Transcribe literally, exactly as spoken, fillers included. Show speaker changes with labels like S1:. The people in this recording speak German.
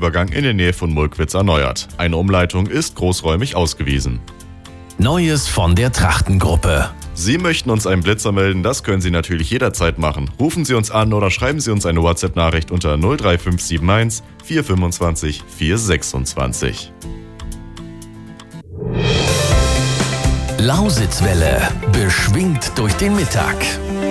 S1: Bahnübergang in der Nähe von Mulkwitz erneuert. Eine Umleitung ist großräumig ausgewiesen.
S2: Neues von der Trachtengruppe.
S1: Sie möchten uns einen Blitzer melden, das können Sie natürlich jederzeit machen. Rufen Sie uns an oder schreiben Sie uns eine WhatsApp-Nachricht unter null drei fünf sieben eins vier fünfundzwanzig vier sechsundzwanzig.
S2: Lausitzwelle, beschwingt durch den Mittag.